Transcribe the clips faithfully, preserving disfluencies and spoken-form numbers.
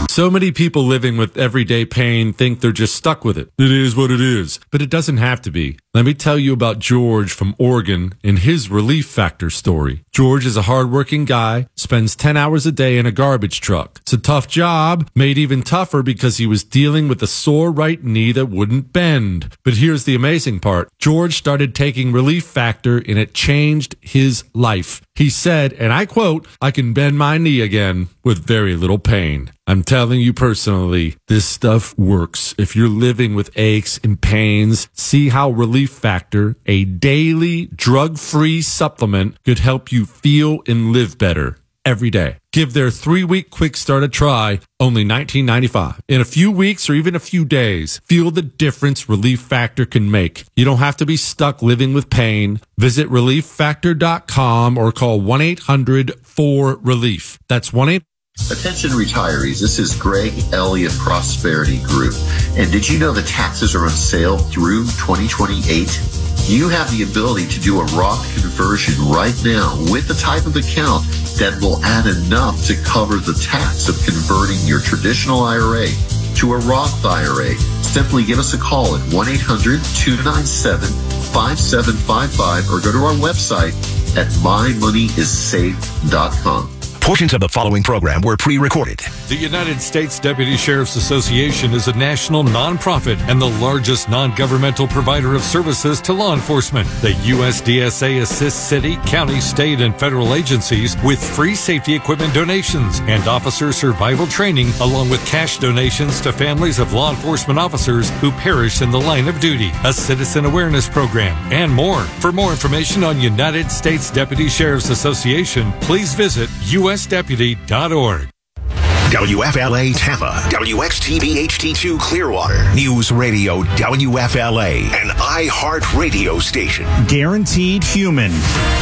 So many people living with everyday pain think they're just stuck with it. It is what it is, but it doesn't have to be. Let me tell you about George from Oregon and his Relief Factor story. George is a hardworking guy, spends ten hours a day in a garbage truck. It's a tough job, made even tougher because he was dealing with a sore right knee that wouldn't bend. But here's the amazing part. George started taking Relief Factor and it changed his life. He said, and I quote, "I can bend my knee again with very little pain." I'm telling you personally, this stuff works. If you're living with aches and pains, see how Relief Factor, a daily drug-free supplement, could help you feel and live better every day. Give their three-week quick start a try, only nineteen ninety-five dollars. In a few weeks or even a few days, feel the difference Relief Factor can make. You don't have to be stuck living with pain. Visit relief factor dot com or call one eight hundred four relief. That's one eight hundred. Attention retirees, this is Greg Elliott Prosperity Group. And did you know the taxes are on sale through twenty twenty-eight? You have the ability to do a Roth conversion right now with the type of account that will add enough to cover the tax of converting your traditional I R A to a Roth I R A. Simply give us a call at one eight hundred two nine seven five seven five five or go to our website at my money is safe dot com. Portions of the following program were pre-recorded. The United States Deputy Sheriff's Association is a national nonprofit and the largest non-governmental provider of services to law enforcement. The U S D S A assists city, county, state, and federal agencies with free safety equipment donations and officer survival training, along with cash donations to families of law enforcement officers who perish in the line of duty, a citizen awareness program, and more. For more information on United States Deputy Sheriff's Association, please visit U S deputy dot org. W F L A Tampa, W X T V H D two Clearwater, News Radio W F L A, an iHeart radio station. Guaranteed human.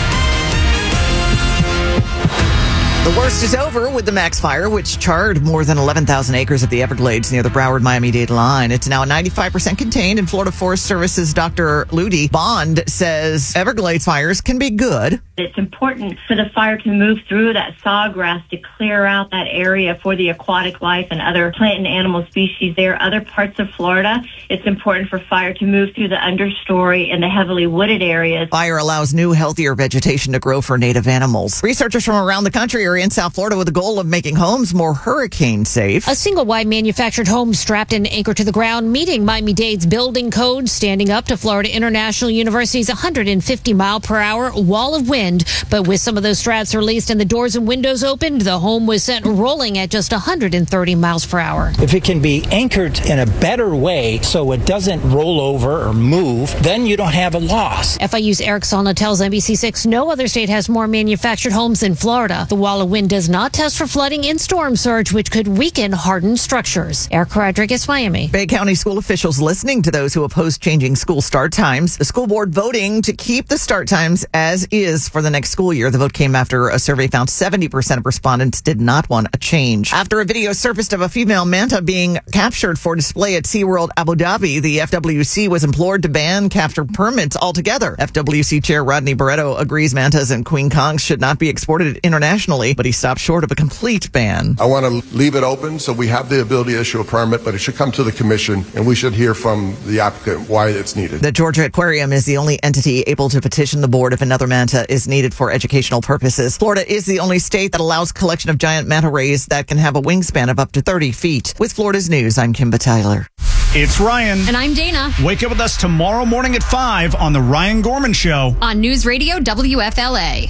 The worst is over with the Max Fire, which charred more than eleven thousand acres of the Everglades near the Broward-Miami-Dade line. It's now ninety-five percent contained, and Florida Forest Service's Doctor Ludi Bond says Everglades fires can be good. It's important for the fire to move through that sawgrass to clear out that area for the aquatic life and other plant and animal species there. Other parts of Florida, it's important for fire to move through the understory and the heavily wooded areas. Fire allows new, healthier vegetation to grow for native animals. Researchers from around the country are in South Florida with the goal of making homes more hurricane safe. A single-wide manufactured home strapped and anchored to the ground, meeting Miami-Dade's building code, standing up to Florida International University's one hundred fifty mile per hour wall of wind. But with some of those straps released and the doors and windows opened, the home was sent rolling at just one hundred thirty miles per hour. If it can be anchored in a better way so it doesn't roll over or move, then you don't have a loss. F I U's Eric Salna tells N B C six no other state has more manufactured homes than Florida. The wall of wind does not test for flooding and storm surge, which could weaken hardened structures. Erica Rodriguez, Miami. Bay County school officials listening to those who oppose changing school start times. The school board voting to keep the start times as is for the next school year. The vote came after a survey found seventy percent of respondents did not want a change. After a video surfaced of a female manta being captured for display at SeaWorld Abu Dhabi, the F W C was implored to ban capture permits altogether. F W C Chair Rodney Barreto agrees mantas and Queen Kongs should not be exported internationally, but he stopped short of a complete ban. I want to leave it open so we have the ability to issue a permit, but it should come to the commission and we should hear from the applicant why it's needed. The Georgia Aquarium is the only entity able to petition the board if another manta is needed for educational purposes. Florida is the only state that allows collection of giant manta rays that can have a wingspan of up to thirty feet. With Florida's News, I'm Kimba Tyler. It's Ryan. And I'm Dana. Wake up with us tomorrow morning at five on The Ryan Gorman Show. On News Radio W F L A.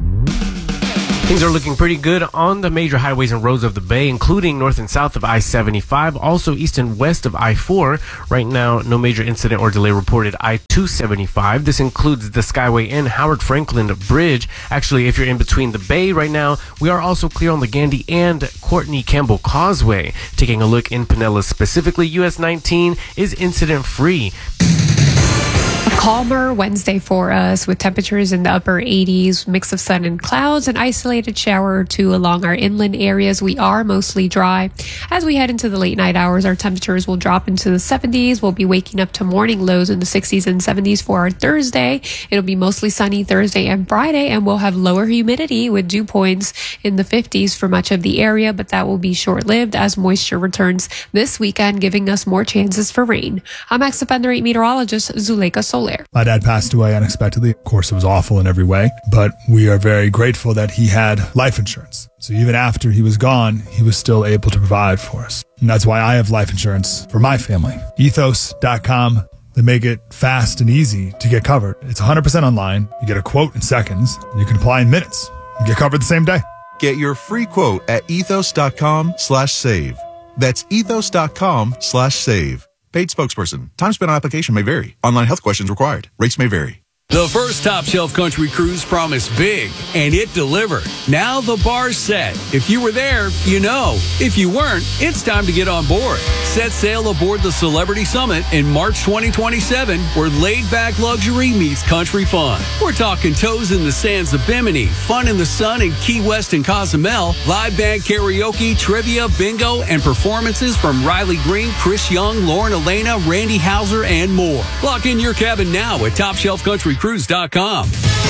Things are looking pretty good on the major highways and roads of the Bay, including north and south of I seventy-five, also east and west of I four. Right now, no major incident or delay reported I two seventy-five. This includes the Skyway and Howard Franklin Bridge. Actually, if you're in between the Bay right now, we are also clear on the Gandy and Courtney Campbell Causeway. Taking a look in Pinellas specifically, U S nineteen is incident-free. A calmer Wednesday for us with temperatures in the upper eighties, mix of sun and clouds, an isolated shower or two along our inland areas. We are mostly dry. As we head into the late night hours, our temperatures will drop into the seventies. We'll be waking up to morning lows in the sixties and seventies for our Thursday. It'll be mostly sunny Thursday and Friday, and we'll have lower humidity with dew points in the fifties for much of the area, but that will be short-lived as moisture returns this weekend, giving us more chances for rain. I'm X F N eight meteorologist Zuleika Soler. My dad passed away unexpectedly. Of course, it was awful in every way, but we are very grateful that he had life insurance. So even after he was gone, he was still able to provide for us. And that's why I have life insurance for my family. ethos dot com. They make it fast and easy to get covered. It's one hundred percent online. You get a quote in seconds, and you can apply in minutes. You get covered the same day. Get your free quote at ethos dot com slash save. That's ethos dot com slash save. Paid spokesperson. Time spent on application may vary. Online health questions required. Rates may vary. The first Top Shelf Country Cruise promised big, and it delivered. Now the bar's set. If you were there, you know. If you weren't, it's time to get on board. Set sail aboard the Celebrity Summit in March twenty twenty-seven, where laid-back luxury meets country fun. We're talking toes in the sands of Bimini, fun in the sun in Key West and Cozumel, live band karaoke, trivia, bingo, and performances from Riley Green, Chris Young, Lauren Elena, Randy Hauser, and more. Lock in your cabin now at top shelf country cruise dot com.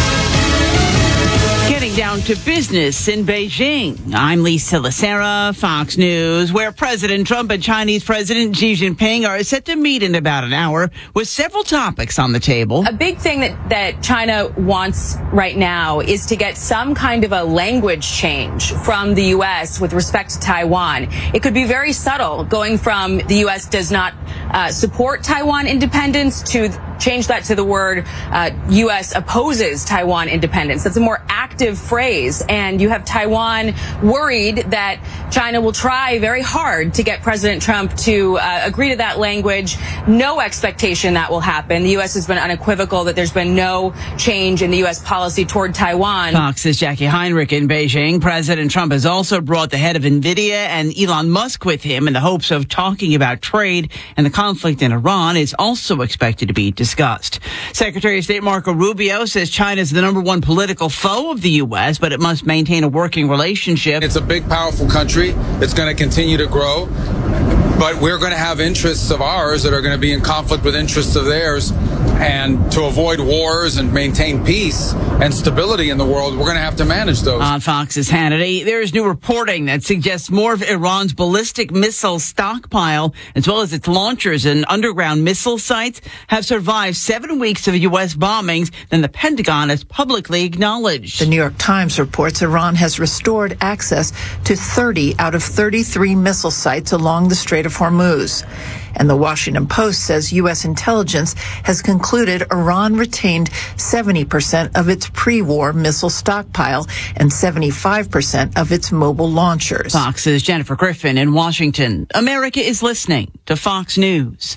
Getting down to business in Beijing. I'm Lisa Lacera, Fox News, where President Trump and Chinese President Xi Jinping are set to meet in about an hour with several topics on the table. A big thing that, that China wants right now is to get some kind of a language change from the U S with respect to Taiwan. It could be very subtle, going from the U S does not uh, support Taiwan independence to change that to the word uh, U S opposes Taiwan independence. That's a more active phrase. And you have Taiwan worried that China will try very hard to get President Trump to uh, agree to that language. No expectation that will happen. The U S has been unequivocal that there's been no change in the U S policy toward Taiwan. Fox's Jackie Heinrich in Beijing. President Trump has also brought the head of NVIDIA and Elon Musk with him in the hopes of talking about trade, and the conflict in Iran is also expected to be discussed. Secretary of State Marco Rubio says China is the number one political foe of the U S, but it must maintain a working relationship. It's a big, powerful country. It's going to continue to grow. But we're going to have interests of ours that are going to be in conflict with interests of theirs. And to avoid wars and maintain peace and stability in the world, we're going to have to manage those. On Fox's Hannity, there is new reporting that suggests more of Iran's ballistic missile stockpile, as well as its launchers and underground missile sites, have survived seven weeks of U S bombings than the Pentagon has publicly acknowledged. The New York Times reports Iran has restored access to thirty out of thirty-three missile sites along the Strait of Hormuz. And the Washington Post says U S intelligence has concluded Iran retained seventy percent of its pre-war missile stockpile and seventy-five percent of its mobile launchers. Fox's Jennifer Griffin in Washington. America is listening to Fox News.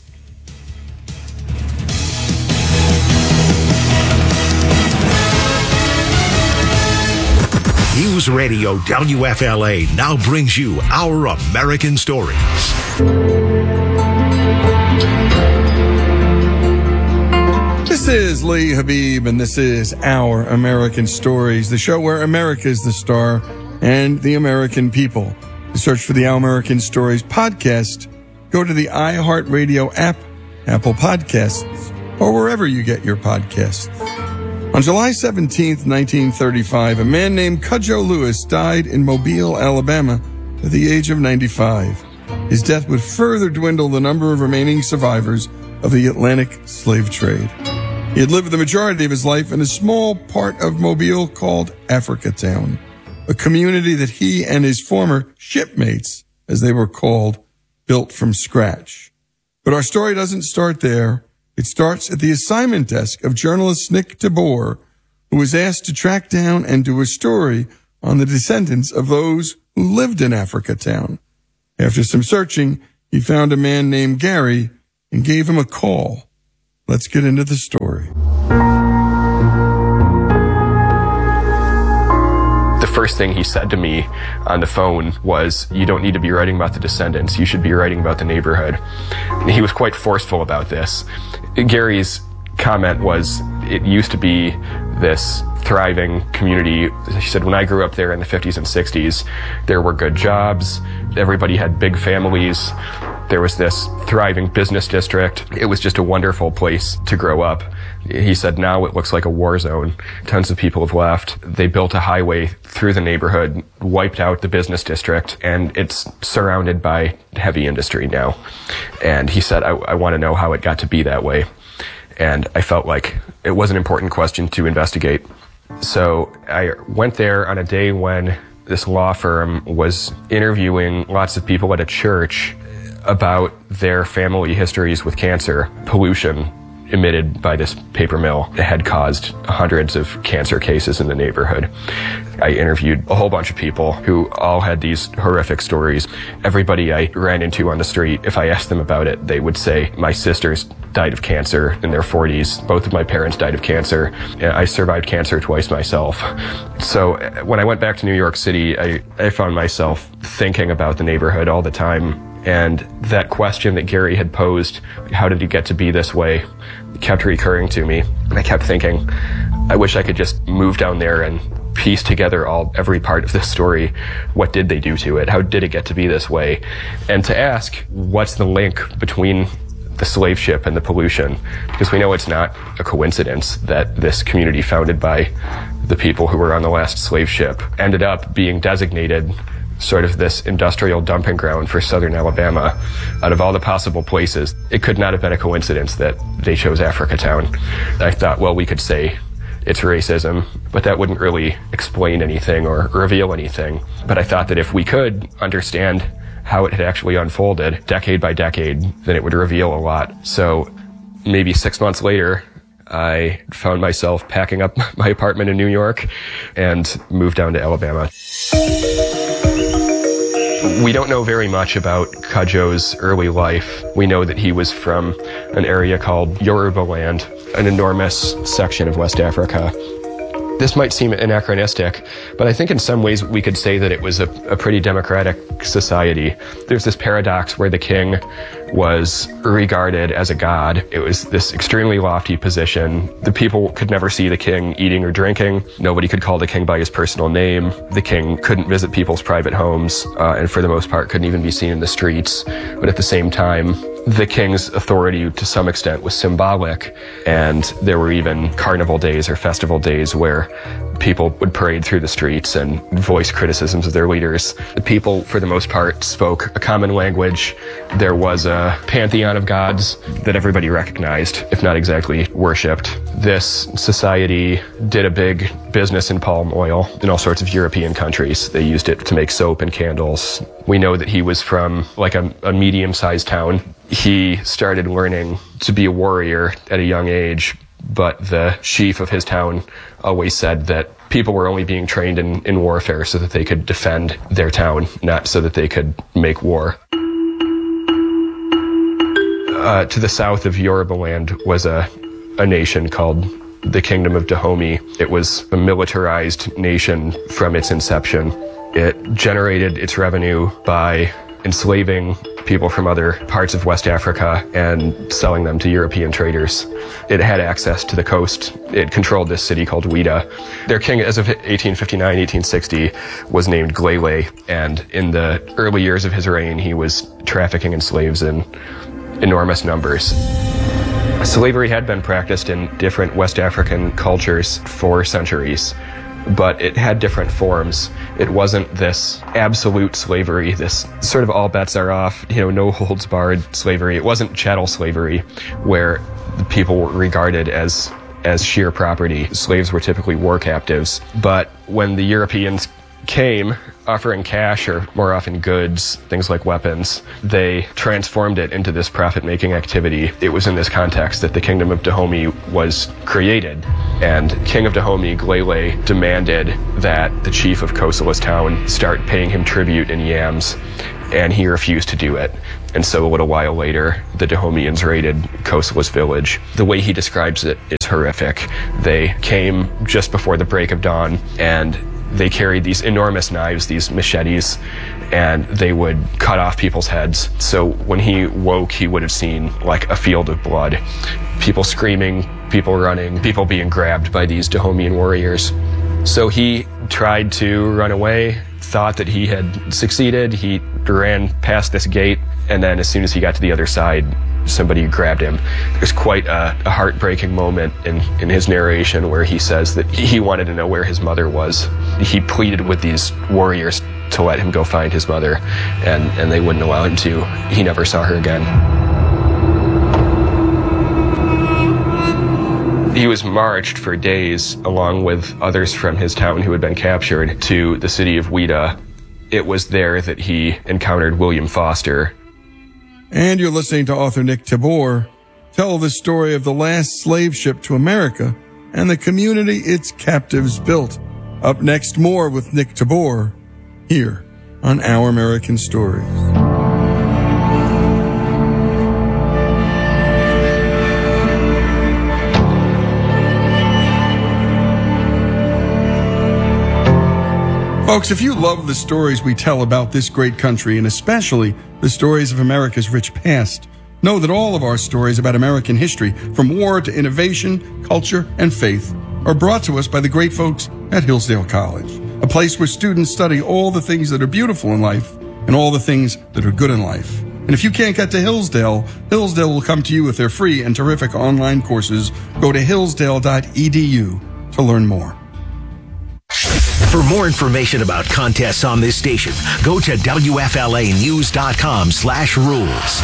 News Radio W F L A now brings you Our American Stories. This is Lee Habib, and this is Our American Stories, the show where America is the star and the American people. To search for the Our American Stories podcast, go to the iHeartRadio app, Apple Podcasts, or wherever you get your podcasts. On July seventeenth, nineteen thirty-five, a man named Cudjoe Lewis died in Mobile, Alabama, at the age of ninety-five. His death would further dwindle the number of remaining survivors of the Atlantic slave trade. He had lived the majority of his life in a small part of Mobile called Africatown, a community that he and his former shipmates, as they were called, built from scratch. But our story doesn't start there. It starts at the assignment desk of journalist Nick Tabor, who was asked to track down and do a story on the descendants of those who lived in Africatown. After some searching, he found a man named Gary and gave him a call. Let's get into the story. The first thing he said to me on the phone was, "You don't need to be writing about the descendants. You should be writing about the neighborhood." And he was quite forceful about this. Gary's comment was, it used to be this thriving community. She said, when I grew up there in the fifties and sixties, there were good jobs. Everybody had big families. There was this thriving business district. It was just a wonderful place to grow up. He said, now it looks like a war zone. Tons of people have left. They built a highway through the neighborhood, wiped out the business district, and it's surrounded by heavy industry now. And he said, I, I want to know how it got to be that way. And I felt like it was an important question to investigate. So I went there on a day when this law firm was interviewing lots of people at a church about their family histories with cancer. Pollution emitted by this paper mill had caused hundreds of cancer cases in the neighborhood. I interviewed a whole bunch of people who all had these horrific stories. Everybody I ran into on the street, if I asked them about it, they would say, my sisters died of cancer in their forties. Both of my parents died of cancer. I survived cancer twice myself. So when I went back to New York City, I, I found myself thinking about the neighborhood all the time. And that question that Gary had posed, how did he get to be this way, kept recurring to me. And I kept thinking, I wish I could just move down there and piece together all every part of this story. What did they do to it? How did it get to be this way? And to ask, what's the link between the slave ship and the pollution? Because we know it's not a coincidence that this community founded by the people who were on the last slave ship ended up being designated sort of this industrial dumping ground for southern Alabama. Out of all the possible places, it could not have been a coincidence that they chose Africatown. I thought, well, we could say it's racism, but that wouldn't really explain anything or reveal anything. But I thought that if we could understand how it had actually unfolded decade by decade, then it would reveal a lot. So maybe six months later, I found myself packing up my apartment in New York and moved down to Alabama. We don't know very much about Cudjoe's early life. We know that he was from an area called Yoruba land, an enormous section of West Africa. This might seem anachronistic, but I think in some ways we could say that it was a, a pretty democratic society. There's this paradox where the king was regarded as a god. It was this extremely lofty position. The people could never see the king eating or drinking. Nobody could call the king by his personal name. The king couldn't visit people's private homes, uh, and for the most part couldn't even be seen in the streets. But at the same time, the king's authority to some extent was symbolic, and there were even carnival days or festival days where people would parade through the streets and voice criticisms of their leaders. The people, for the most part, spoke a common language. There was a pantheon of gods that everybody recognized, if not exactly worshipped. This society did a big business in palm oil in all sorts of European countries. They used it to make soap and candles. We know that he was from like a, a medium-sized town. He started learning to be a warrior at a young age, but the chief of his town always said that people were only being trained in, in warfare so that they could defend their town, not so that they could make war. Uh, to the south of Yoruba land was a, a nation called the Kingdom of Dahomey. It was a militarized nation from its inception. It generated its revenue by enslaving people from other parts of West Africa and selling them to European traders. It had access to the coast. It controlled this city called Ouidah. Their king, as of eighteen fifty-nine, eighteen sixty, was named Glele, and in the early years of his reign, he was trafficking in slaves in enormous numbers. Slavery had been practiced in different West African cultures for centuries, but it had different forms. It wasn't this absolute slavery, this sort of all bets are off, you know, no holds barred slavery. It wasn't chattel slavery, where the people were regarded as as sheer property. Slaves were typically war captives. But when the Europeans came offering cash, or more often goods, things like weapons, they transformed it into this profit-making activity. It was in this context that the Kingdom of Dahomey was created. And King of Dahomey, Glele, demanded that the chief of Kosola's town start paying him tribute in yams, and he refused to do it. And so a little while later, the Dahomeans raided Kosola's village. The way he describes it is horrific. They came just before the break of dawn, and They carried these enormous knives, these machetes, and they would cut off people's heads. So when he woke, he would have seen like a field of blood. People screaming, people running, people being grabbed by these Dahomean warriors. So he tried to run away, thought that he had succeeded. He ran past this gate, and then as soon as he got to the other side, somebody grabbed him. There's quite a, a heartbreaking moment in, in his narration where he says that he wanted to know where his mother was. He pleaded with these warriors to let him go find his mother, and, and they wouldn't allow him to. He never saw her again. He was marched for days, along with others from his town who had been captured, to the city of Ouida. It was there that he encountered William Foster. And you're listening to author Nick Tabor tell the story of the last slave ship to America and the community its captives built. Up next, more with Nick Tabor here on Our American Stories. Folks, if you love the stories we tell about this great country, and especially the stories of America's rich past, know that all of our stories about American history, from war to innovation, culture, and faith, are brought to us by the great folks at Hillsdale College, a place where students study all the things that are beautiful in life and all the things that are good in life. And if you can't get to Hillsdale, Hillsdale will come to you with their free and terrific online courses. Go to hillsdale dot e d u to learn more. For more information about contests on this station, go to W F L A news dot com slash rules.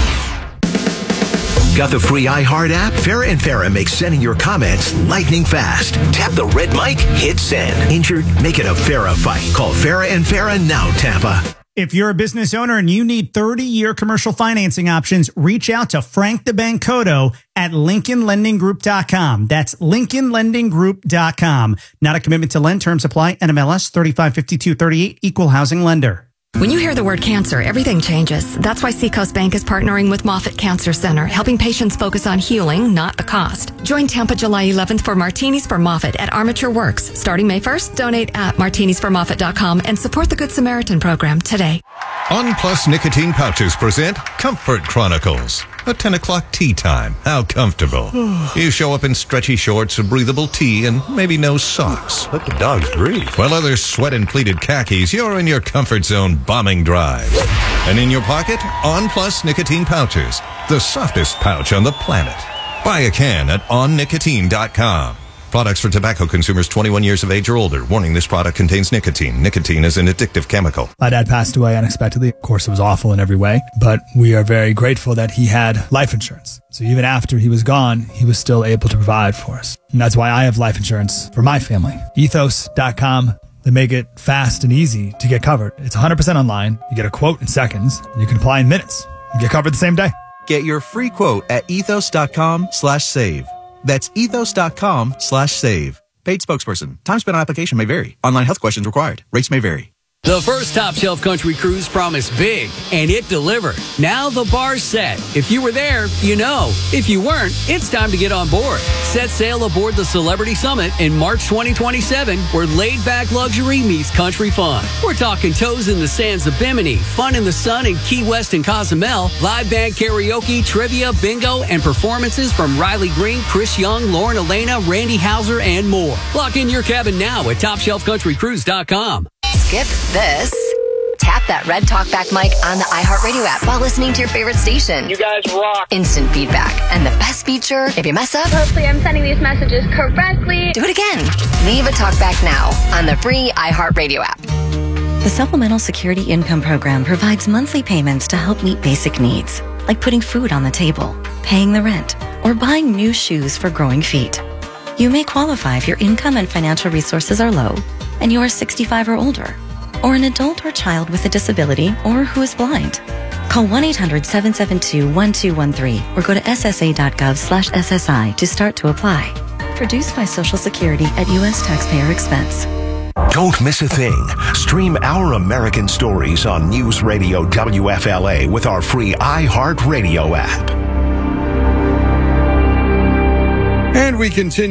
Got the free iHeart app? Farrah and Farrah makes sending your comments lightning fast. Tap the red mic, hit send. Injured? Make it a Farrah fight. Call Farrah and Farrah now, Tampa. If you're a business owner and you need thirty-year commercial financing options, reach out to Frank DeBancoto at Lincoln Lending Group dot com. That's Lincoln Lending Group dot com. Not a commitment to lend. Terms apply. N M L S thirty-five fifty-two thirty-eight. Equal housing lender. When you hear the word cancer, everything changes. That's why Seacoast Bank is partnering with Moffitt Cancer Center, helping patients focus on healing, not the cost. Join Tampa July eleventh for Martinis for Moffitt at Armature Works. Starting May first, donate at martinis for moffitt dot com and support the Good Samaritan program today. On Plus Nicotine Pouches present Comfort Chronicles. A ten o'clock tea time. How comfortable. You show up in stretchy shorts, a breathable tee, and maybe no socks. Let the dogs breathe. While others sweat in pleated khakis, you're in your comfort zone bombing drives. And in your pocket, On Plus Nicotine Pouches. The softest pouch on the planet. Buy a can at on nicotine dot com. Products for tobacco consumers twenty-one years of age or older. Warning, this product contains nicotine. Nicotine is an addictive chemical. My dad passed away unexpectedly. Of course, it was awful in every way, but we are very grateful that he had life insurance. So even after he was gone, he was still able to provide for us. And that's why I have life insurance for my family. ethos dot com. They make it fast and easy to get covered. It's one hundred percent online. You get a quote in seconds. And you can apply in minutes. You get covered the same day. Get your free quote at ethos dot com slash save. That's ethos dot com slash save. Paid spokesperson. Time spent on application may vary. Online health questions required. Rates may vary. The first Top Shelf Country Cruise promised big, and it delivered. Now the bar's set. If you were there, you know. If you weren't, it's time to get on board. Set sail aboard the Celebrity Summit in March twenty twenty-seven, where laid-back luxury meets country fun. We're talking toes in the sands of Bimini, fun in the sun in Key West and Cozumel, live band karaoke, trivia, bingo, and performances from Riley Green, Chris Young, Lauren Elena, Randy Hauser, and more. Lock in your cabin now at top shelf country cruise dot com. Skip this. Tap that red talkback mic on the iHeartRadio app while listening to your favorite station. You guys rock. Instant feedback. And the best feature, if you mess up, hopefully I'm sending these messages correctly. Do it again. Leave a talkback now on the free iHeartRadio app. The Supplemental Security Income Program provides monthly payments to help meet basic needs, like putting food on the table, paying the rent, or buying new shoes for growing feet. You may qualify if your income and financial resources are low, and you are sixty-five or older, or an adult or child with a disability, or who is blind. Call one eight hundred seven seven two one two one three or go to s s a dot gov slash s s i to start to apply. Produced by Social Security at U S taxpayer expense. Don't miss a thing. Stream Our American Stories on News Radio W F L A with our free iHeartRadio app. And we continue.